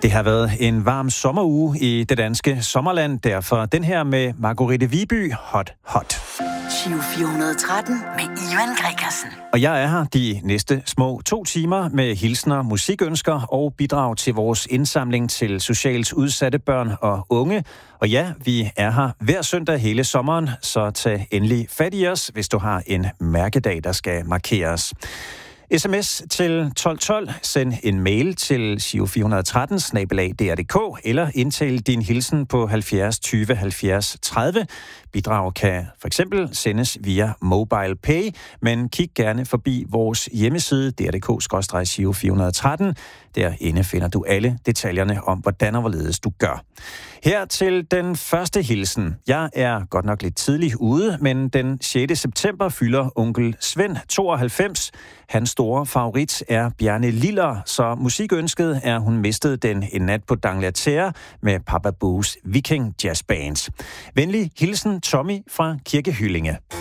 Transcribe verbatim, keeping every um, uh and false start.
Det har været en varm sommeruge i det danske sommerland, derfor den her med Margrethe Viby, Hot Hot. Giro fire hundrede og tretten med Ivan Gregersen. Og jeg er her de næste små to timer med hilsner, musikønsker og bidrag til vores indsamling til socialt udsatte børn og unge. Og ja, vi er her hver søndag hele sommeren, så tag endelig fat i os, hvis du har en mærkedag, der skal markeres. Sms til tolv tolv, send en mail til giro fire hundrede og tretten snabel-a d r punktum d k eller indtal din hilsen på halvfjerds tyve halvfjerds tredive. Bidrag kan for eksempel sendes via Mobile Pay, men kig gerne forbi vores hjemmeside d r punktum d k skråstreg giro fire hundrede og tretten. Derinde finder du alle detaljerne om, hvordan og hvorledes du gør. Her til den første hilsen. Jeg er godt nok lidt tidlig ude, men den sjette september fylder onkel Svend tooghalvfems. Hans store favorit er Bjarne Liller, så musikønsket er hun mistet den en nat på D'Angleterre med Papa Boos Viking Jazz Band. Venlig hilsen Tommy fra Kirkehyllinge.